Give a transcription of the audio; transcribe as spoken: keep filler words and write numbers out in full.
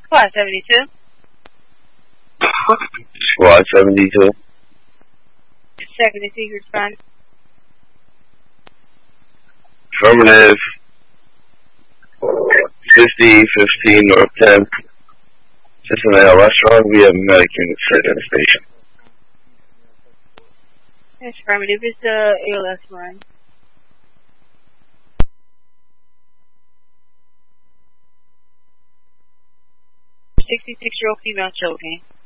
Squad seventy-two. Squad seventy-two. seventy-two, respond. Affirmative. fifty fifteen North tenth. Cincinnati restaurant. We have medic units right at the station. Yes, affirmative. It's the A L S line. sixty-six-year-old female choking.